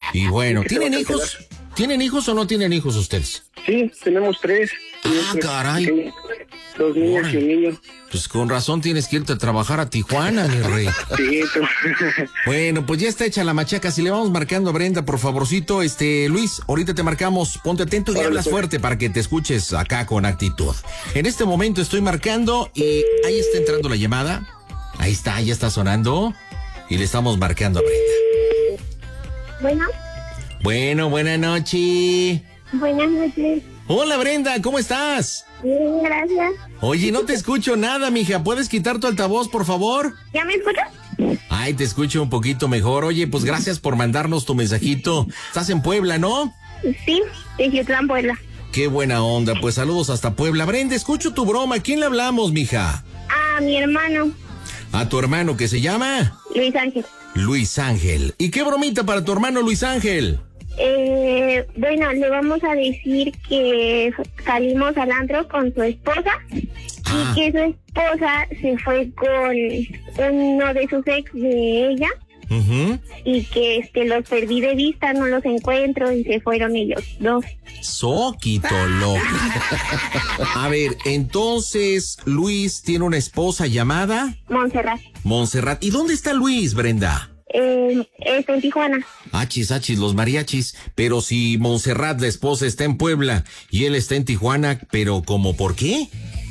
Y bueno, ¿tienen hijos? ¿Tienen hijos o no tienen hijos ustedes? Sí, tenemos 3. Caray. 2 niñas y un niño. Pues con razón tienes que irte a trabajar a Tijuana, mi rey. Sí, tú. Bueno, pues ya está hecha la machaca. Si le vamos marcando a Brenda, por favorcito, Luis, ahorita te marcamos. Ponte atento y hablas fuerte para que te escuches acá con actitud. En este momento estoy marcando y ahí está entrando la llamada. Ahí está, ya está sonando. Y le estamos marcando a Brenda. Bueno, buena noche. Buenas noches. Hola, Brenda, ¿cómo estás? Bien, gracias. Oye, no te escucho nada, mija. ¿Puedes quitar tu altavoz, por favor? ¿Ya me escuchas? Ay, te escucho un poquito mejor. Oye, pues gracias por mandarnos tu mensajito. Estás en Puebla, ¿no? Sí, de Yutlán, Puebla. Qué buena onda. Pues saludos hasta Puebla. Brenda, escucho tu broma. ¿A quién le hablamos, mija? A mi hermano. ¿A tu hermano que se llama? Luis Ángel. Luis Ángel. ¿Y qué bromita para tu hermano Luis Ángel? Bueno, le vamos a decir que salimos al antro con su esposa y que su esposa se fue con uno de sus ex de ella. Y que los perdí de vista, no los encuentro y se fueron ellos 2. Soquito loco. A ver, entonces Luis tiene una esposa llamada Montserrat. ¿Y dónde está Luis, Brenda? Está en Tijuana. Achis, los mariachis. Pero si Montserrat, la esposa, está en Puebla y él está en Tijuana, ¿pero cómo por qué?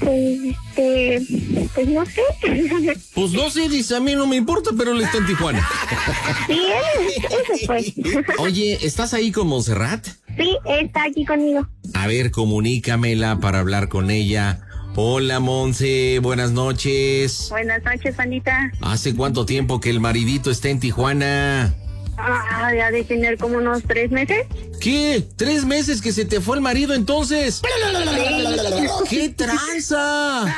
Pues no sé. Pues no sé, dice, a mí no me importa, pero él está en Tijuana. Sí, eso fue. Oye, ¿estás ahí con Montserrat? Sí, está aquí conmigo. A ver, comunícamela para hablar con ella. Hola, Monse, buenas noches. Buenas noches, Pandita. ¿Hace cuánto tiempo que el maridito está en Tijuana? Ya de tener como unos 3 meses. ¿Qué? ¿3 meses que se te fue el marido entonces? Sí. ¡Qué tranza!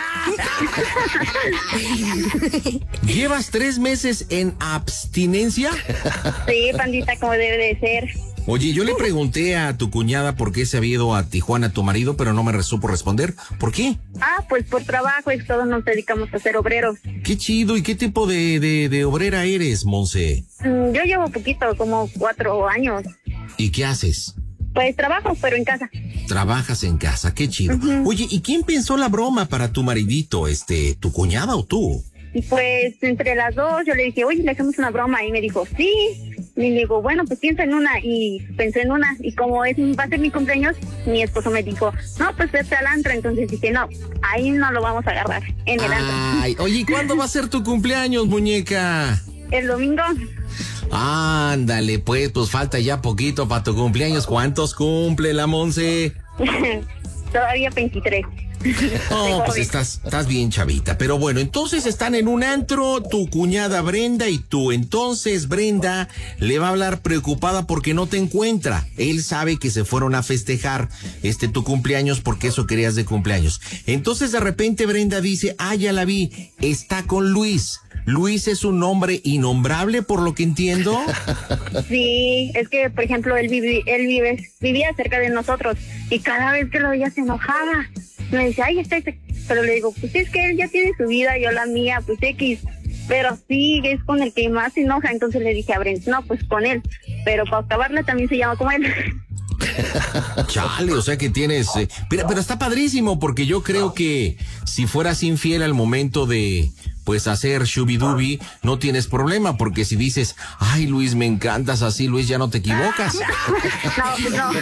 ¿Llevas 3 meses en abstinencia? Sí, Pandita, como debe de ser. Oye, yo le pregunté a tu cuñada por qué se había ido a Tijuana tu marido, pero no me supo responder. ¿Por qué? Pues por trabajo, todos nos dedicamos a ser obreros. Qué chido. ¿Y qué tipo de obrera eres, Monse? Yo llevo poquito, como 4 años. ¿Y qué haces? Pues trabajo, pero en casa. Trabajas en casa, qué chido. Oye, ¿y quién pensó la broma para tu maridito? ¿Tu cuñada o tú? Y pues entre las dos yo le dije, oye, le hacemos una broma. Y me dijo, sí. Y le digo, bueno, pues piensa en una. Y pensé en una. Y como va a ser mi cumpleaños, mi esposo me dijo, no, pues vete al antro. Entonces dije, no, ahí no lo vamos a agarrar, en el antro. Ay, oye, ¿cuándo va a ser tu cumpleaños, muñeca? El domingo. Ándale, pues falta ya poquito para tu cumpleaños. ¿Cuántos cumple la Monse? Todavía 23. Oh, pues estás bien chavita. Pero bueno, entonces están en un antro, tu cuñada Brenda y tú. Entonces Brenda le va a hablar preocupada porque no te encuentra. Él sabe que se fueron a festejar tu cumpleaños porque eso querías de cumpleaños. Entonces de repente Brenda dice, ya la vi, está con Luis. Luis es un hombre innombrable, por lo que entiendo. Sí, es que, por ejemplo, él vivía cerca de nosotros y cada vez que lo veía se enojaba. Me decía, pero le digo, pues es que él ya tiene su vida, yo la mía, pues X. Pero sí, es con el que más se enoja. Entonces le dije a Brent, no, pues con él. Pero para acabarla también se llama como él. Chale, o sea que tienes... pero está padrísimo, porque yo creo que si fueras infiel al momento de... pues hacer shubidubi, no tienes problema, porque si dices, ay Luis, me encantas así, Luis, ya no te equivocas. No.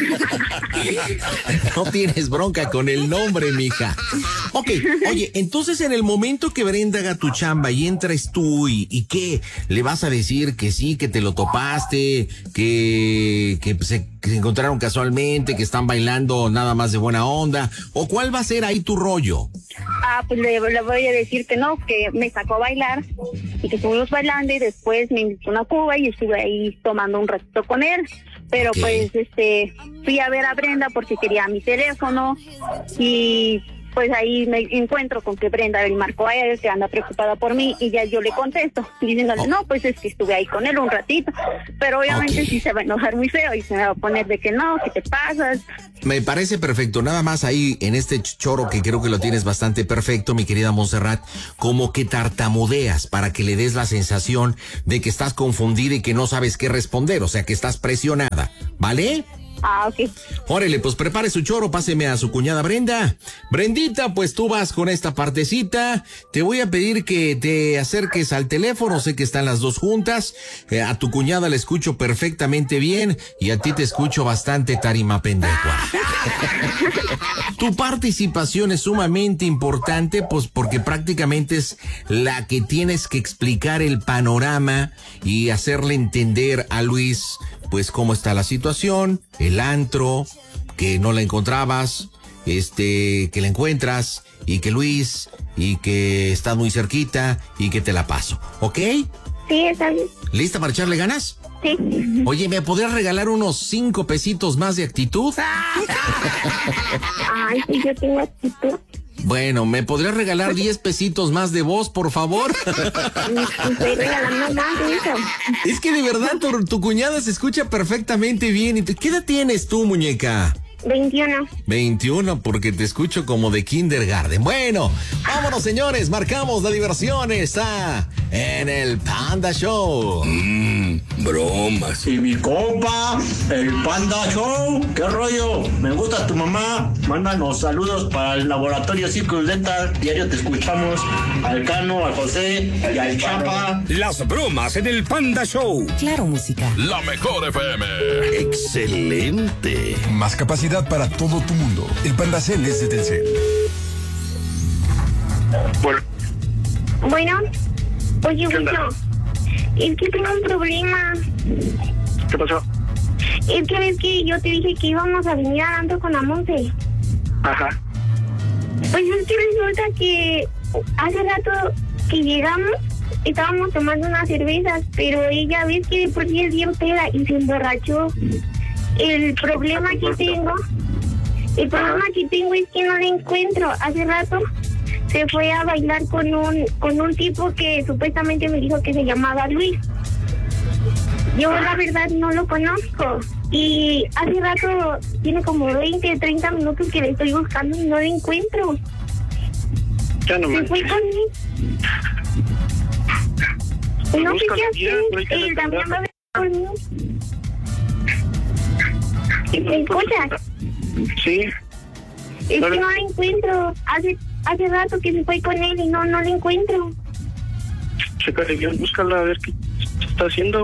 No tienes bronca con el nombre, mija. Ok, oye, entonces en el momento que Brenda haga tu chamba y entres tú, ¿y qué? ¿Le vas a decir que sí, que te lo topaste, que se encontraron casualmente, que están bailando nada más de buena onda? ¿O cuál va a ser ahí tu rollo? Pues le voy a decir que no, que me sacó a bailar y que estuvimos bailando y después me invitó a una cuba y estuve ahí tomando un ratito con él. Pero pues fui a ver a Brenda porque quería mi teléfono y pues ahí me encuentro con que Brenda le marcó a él, que anda preocupada por mí, y ya yo le contesto diciéndole, no, pues es que estuve ahí con él un ratito, pero obviamente sí se va a enojar muy feo y se me va a poner de que no, que te pasas. Me parece perfecto, nada más ahí en este choro que creo que lo tienes bastante perfecto, mi querida Montserrat, como que tartamudeas para que le des la sensación de que estás confundida y que no sabes qué responder, o sea que estás presionada. ¿vale? Ok. Órale, pues prepare su choro, páseme a su cuñada Brenda. Brendita, pues tú vas con esta partecita. Te voy a pedir que te acerques al teléfono, sé que están las dos juntas. A tu cuñada la escucho perfectamente bien y a ti te escucho bastante tarima pendejo. Tu participación es sumamente importante, pues porque prácticamente es la que tienes que explicar el panorama y hacerle entender a Luis pues cómo está la situación, el antro, que no la encontrabas, que la encuentras, y que Luis, y que estás muy cerquita, y que te la paso, ¿ok? Sí, está bien. ¿Lista para echarle ganas? Sí. Oye, ¿me podrías regalar unos 5 pesitos más de actitud? Ay, sí, yo tengo actitud. Bueno, ¿me podrías regalar 10 pesitos más de voz, por favor? Estoy regalando más de eso. Es que de verdad tu cuñada se escucha perfectamente bien. ¿Qué edad tienes tú, muñeca? 21. 21, porque te escucho como de kindergarten. Bueno, vámonos, señores, marcamos la diversión. Está en el Panda Show. Bromas. Y mi compa, el Panda Show. ¿Qué rollo? Me gusta tu mamá. Mándanos saludos para el laboratorio Circus Dental. Diario te escuchamos. Al Cano, al José y al Chapa. Las bromas en el Panda Show. Claro, música. La mejor FM. Excelente. Más capacidad para todo tu mundo. El Panda Cel es de Telcel. Bueno, Oye, ¿qué onda? Huicho, es que tengo un problema. ¿Qué pasó? Es que ves que yo te dije que íbamos a venir al antro con la Monse. Ajá. Pues es que resulta que hace rato que llegamos, estábamos tomando unas cervezas, pero ella ves que de por sí es bien peda y se emborrachó. El problema que tengo es que no la encuentro. Hace rato se fue a bailar con un tipo que supuestamente me dijo que se llamaba Luis. Yo la verdad no lo conozco. Y hace rato, tiene como 20, 30 minutos que le estoy buscando y no la encuentro. Ya no Se fue manches. con mí. No sé qué hacer. Búscala, También va a venir por mí. ¿Me escuchas? Sí. Es que no la encuentro. Hace rato que se fue con él y no la encuentro. Chécale bien, búscala a ver qué está haciendo.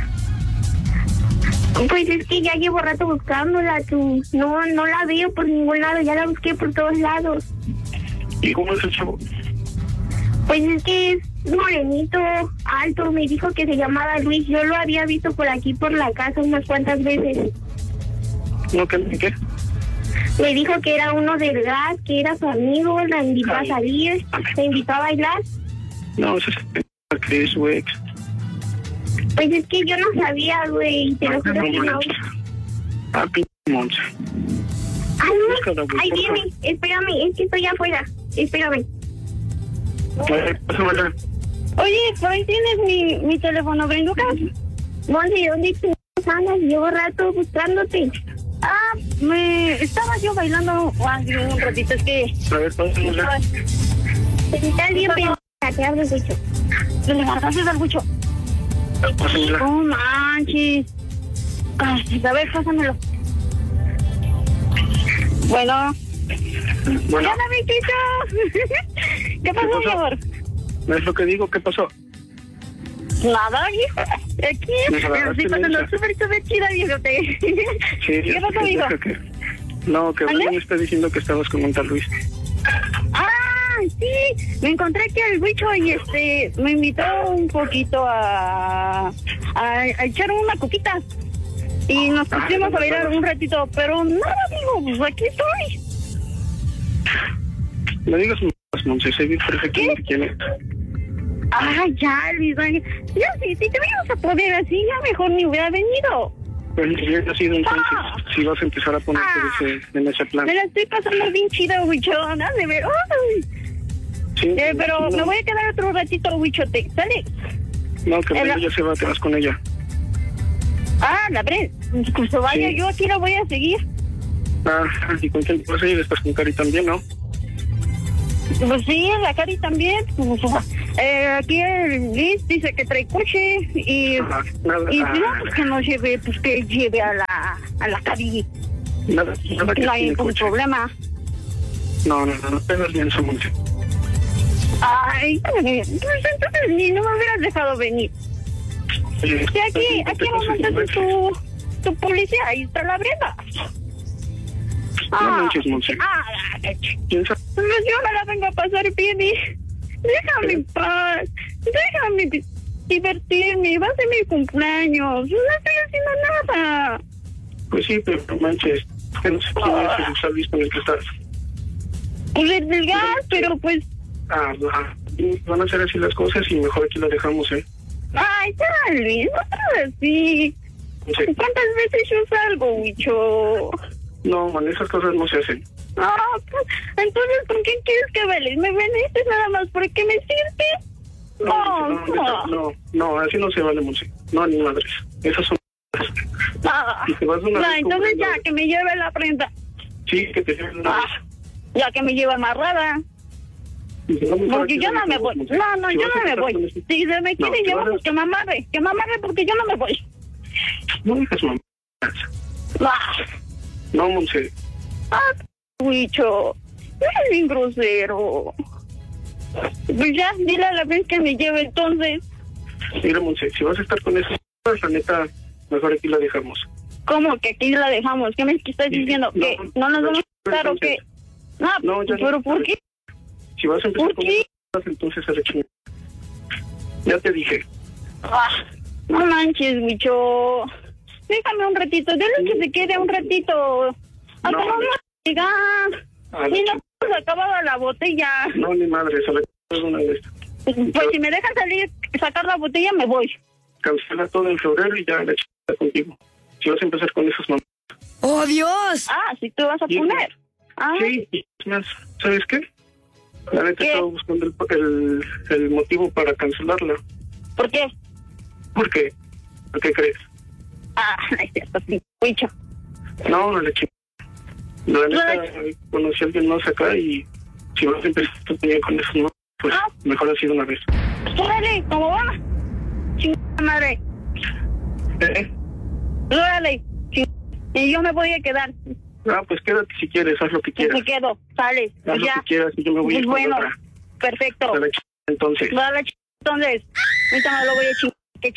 Pues es que ya llevo rato buscándola, tú. No la veo por ningún lado, ya la busqué por todos lados. ¿Y cómo es el chavo? Pues es que es morenito, alto, me dijo que se llamaba Luis. Yo lo había visto por aquí, por la casa, unas cuantas veces. ¿No qué? Me dijo que era uno del gas, que era su amigo, la invitó a salir, la invitó a bailar. No, ese es que es su ex. Pues es que yo no sabía, güey, te lo juro que no. Ah, Monza. Ah, Búscala, no, güey, ahí por viene, espérame, es que estoy afuera, espérame. Pásamela. Oye, por ahí tienes mi teléfono, Brenducas. Monse, ¿dónde andas? Llevo rato buscándote. Estaba yo bailando hace un ratito, es que... A ver, pásamela. Está bien, te hablo, Huicho. Le marcaste al Huicho. Pásamela. No manches. Ay, a ver, pásamelo. Bueno. Bueno, ¡Ya, Huicho! ¿Qué pasó, mi amor? ¿no es lo que digo? ¿Qué pasó? Nada, viejo. Aquí Me me agarraste estoy pasando mensa. súper chida, viejo. Sí, ¿Qué pasó, amigo? No, que ¿Mande? me está diciendo que estabas con un tal Luis. Sí, me encontré que el Huicho y me invitó un poquito a echar una coquita. Y nos pusimos a bailar un ratito, pero nada, amigo, pues aquí estoy. No digas Monse, sé bien perfectamente quién es. Ya, Luis, ya si te ibas a poder así, ya mejor ni hubiera venido. Pues ya ha sido entonces, si vas a empezar a ponerte en ese plan. Me la estoy pasando bien chida, Huicho, nada de ver. Sí, Pero no, me voy a quedar otro ratito, Huichote, ¿sale? No, que Brenda ya se va, te vas con ella. La Brenda, pues vaya, Sí. yo aquí la voy a seguir. Y con quién vas a ir, estás con Cari también, ¿no? Pues sí, la Cari también. Aquí el Liz dice que trae coche y Nada. si no, pues que nos lleve, pues que lleve a a la calle. Nada que No hay tiene ningún coche. problema. No, tengas bien su Monse. Ay, pues entonces ni no me hubieras dejado venir. Sí, aquí montaste tu policía, ahí está la Brenda. No manches, Monse. ¿Quién sabe? Pues yo me la vengo a pasar bien y déjame en paz, déjame divertirme, va a ser mi cumpleaños, no estoy haciendo nada. Pues sí, pero no manches, que no sé quién es el servicio con el que estás. Pues el del gas, pero pues... Van a ser así las cosas y mejor aquí lo dejamos, Ay, ya, Luis, no seas así. Sí. ¿Cuántas veces yo salgo, Huicho? No, man, esas cosas no se hacen. Ah, pues, entonces, ¿por qué quieres que vales? ¿Me veniste nada más porque me sirve? No, así no se vale, Monse. No, ni madres. Esas son... Ah, Y te vas una vez entonces con- ya, que me lleve la prenda. Sí, que te lleven una vez. Ya que me lleve amarrada. Y si no me Porque sabes, yo no me voy. Monse. No, Si yo vas a no me empezar voy. con eso- Si se me quiere si llevar, vas a- pues que me amarre porque yo no me voy. No dejas, mamá. Ah, No, Monse. Huicho, no eres bien grosero. Pues ya, dile a la vez que me lleve entonces. Mira, Monse, si vas a estar con eso, la neta, mejor aquí la dejamos. ¿Cómo que aquí la dejamos? ¿Qué me estás diciendo? No, ¿Que no nos vamos a estar o entonces. qué? Ah, No, ya no. ¿pero por qué? Si vas a empezar ¿Por con qué? eso, entonces a la chingada. Ya te dije. No manches, Huicho. Déjame un ratito, dile que se quede un ratito. Hasta No, vamos a llegar. A la Y no hemos acabado la botella. No, ni madre, se la chingada una vez. Pues si me dejan salir, sacar la botella, me voy. Cancela todo en febrero y ya la chingada contigo. Si vas a empezar con esas mamás. ¡Oh, Dios! Si tú vas a Sí. poner. Sí, y es más, ¿sabes qué? La neta ¿Qué? estaba buscando el motivo para cancelarla. ¿Por qué? ¿Por qué? ¿Por qué crees? Es cierto, sí, Huicho. No, la chingada. La neta, conocí a alguien más acá y si vas a empezar también con eso, no, pues mejor así de una vez. Órale, ¿cómo va? Chingada madre. Órale, y yo me voy a quedar. Pues quédate si quieres, haz lo que quieras. Me quedo, sale. Haz Pues lo ya. que quieras y yo me voy a Pues ir con bueno, otra. perfecto. A la chingada, entonces. Entonces, ahorita me lo voy a chingar. ¿Qué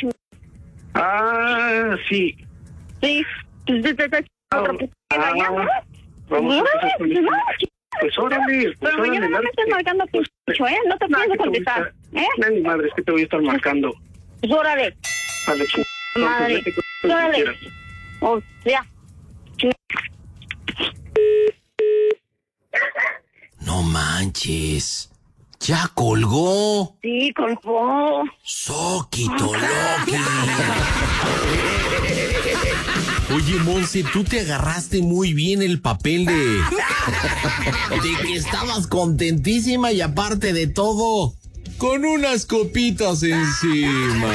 Sí. Sí, pues te estás chingando otro que vaya, ¿no? Vamos a empezar con eso. No, Pues órale. pero mañana no me estés marcando tu Huicho, ¿eh? No te pienso contestar, ¿eh? No, ni madre, es que te voy a estar marcando. Pues órale, A la chingada. Entonces, madre. vete con lo que Órale. quieras. O sea. No manches. Ya colgó. Sí, colgó. Soquito Loki. Oye, Monse, tú te agarraste muy bien el papel de que estabas contentísima y aparte de todo, con unas copitas encima.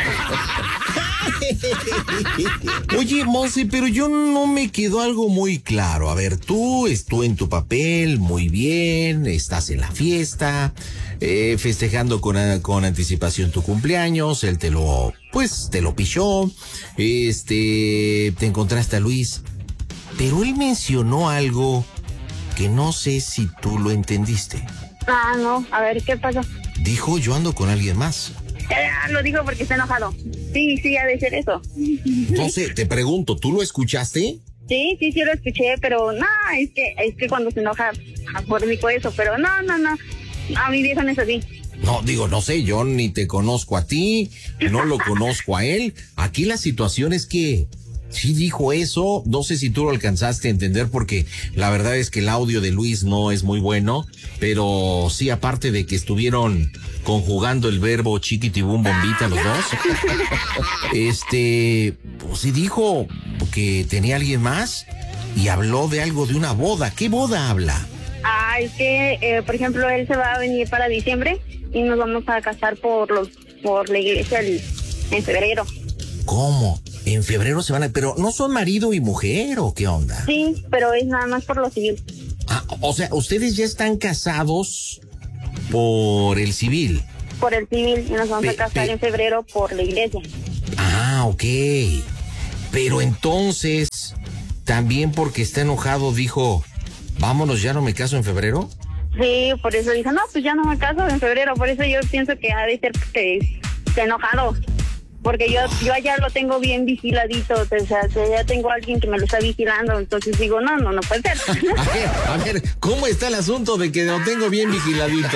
Oye, Monse, pero yo no me quedó algo muy claro. A ver, tú en tu papel, muy bien, estás en la fiesta, festejando con anticipación tu cumpleaños, él te lo pichó, te encontraste a Luis, pero él mencionó algo que no sé si tú lo entendiste. No, a ver, ¿qué pasó? Dijo, yo ando con alguien más. Lo dijo porque está enojado. Sí, ha de ser eso. No sé, te pregunto, ¿tú lo escuchaste? Sí, lo escuché, pero no, es que cuando se enoja, por dijo eso, pero no, a mi viejo no es así. No, digo, no sé, yo ni te conozco a ti, no lo conozco a él. Aquí la situación es que sí dijo eso, no sé si tú lo alcanzaste a entender porque la verdad es que el audio de Luis no es muy bueno, pero sí, aparte de que estuvieron conjugando el verbo chiquitibum bombita los dos, pues sí dijo que tenía alguien más y habló de algo de una boda. ¿Qué boda habla? Es que, por ejemplo, él se va a venir para diciembre y nos vamos a casar por la iglesia en febrero. ¿Cómo? En febrero se van a... ¿Pero no son marido y mujer o qué onda? Sí, pero es nada más por lo civil. O sea, ustedes ya están casados por el civil. Por el civil y nos vamos a casar en febrero por la iglesia. Ok. Pero entonces, también porque está enojado dijo, vámonos, ya no me caso en febrero. Sí, por eso dijo, no, pues ya no me caso en febrero, por eso yo pienso que ha de ser que está enojado. Porque yo allá lo tengo bien vigiladito, o sea, que ya tengo a alguien que me lo está vigilando, entonces digo, no puede ser. A ver, ¿cómo está el asunto de que lo tengo bien vigiladito?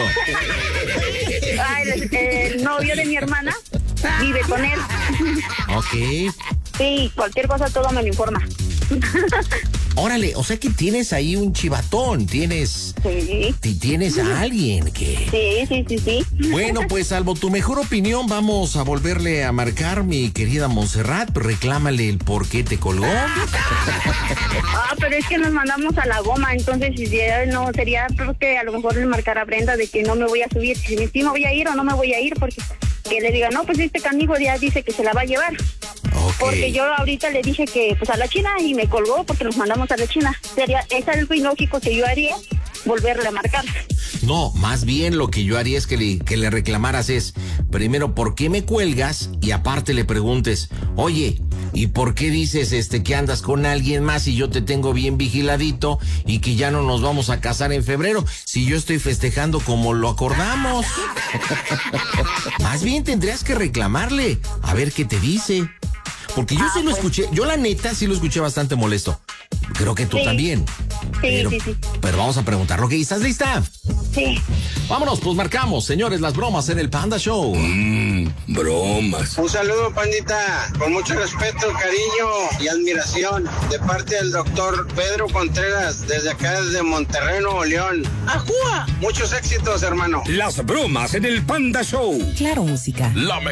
El novio de mi hermana vive con él. Ok. Sí, cualquier cosa todo me lo informa. Órale, o sea que tienes ahí un chivatón, tienes a alguien que... Sí. Bueno, pues salvo tu mejor opinión, vamos a volverle a marcar, mi querida Montserrat, reclámale el por qué te colgó. Pero es que nos mandamos a la goma, entonces ya no sería porque a lo mejor le marcar a Brenda de que no me voy a subir, si me voy a ir o no me voy a ir, porque que le diga, no, pues este canijo ya dice que se la va a llevar. Okay. Porque yo ahorita le dije que pues a la China y me colgó porque nos mandamos a la China. Es algo ilógico que yo haría, volverle a marcar. No, más bien lo que yo haría es que le reclamaras es, primero, ¿por qué me cuelgas? Y aparte le preguntes, oye, ¿y por qué dices que andas con alguien más y yo te tengo bien vigiladito y que ya no nos vamos a casar en febrero si yo estoy festejando como lo acordamos? Más bien tendrías que reclamarle, a ver qué te dice. Porque yo sí lo escuché, yo la neta sí lo escuché bastante molesto. Creo que tú también. Sí. Pero vamos a preguntarlo. ¿Ok? ¿Estás lista? Sí. Vámonos, pues marcamos, señores, las bromas en el Panda Show. Bromas. Un saludo, pandita, con mucho respeto, cariño y admiración, de parte del doctor Pedro Contreras, desde acá, desde Monterrey, Nuevo León. ¡Ajúa! Muchos éxitos, hermano. Las bromas en el Panda Show. Claro, música. La